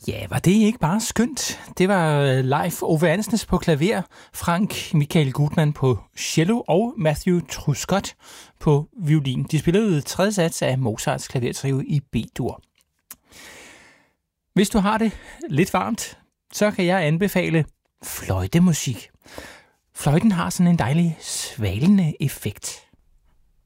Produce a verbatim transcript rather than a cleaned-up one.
Ja, var det ikke bare skønt? Det var Leif Ove Andsnes på klaver, Frank Michael Gutmann på cello og Matthew Truscott på violin. De spillede tredje sats af Mozarts klavertrio i B-dur. Hvis du har det lidt varmt, så kan jeg anbefale fløjtemusik. Fløjten har sådan en dejlig svalende effekt.